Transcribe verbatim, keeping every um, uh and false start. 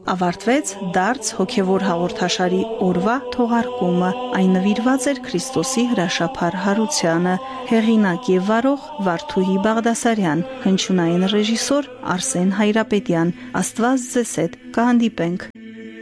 ավարտվեց դարձ հոգևոր հաղորդաշարի օրվա թողարկումը։ Այն նվիրված էր Քրիստոսի հրաշափառ հարությանը, հեղինակ եւ վարող Վարդուհի Բաղդասարյան, հնչյունային ռեժիսոր Արսեն Հայրապետյան։ Աստված ձեզ հետ, կհանդիպենք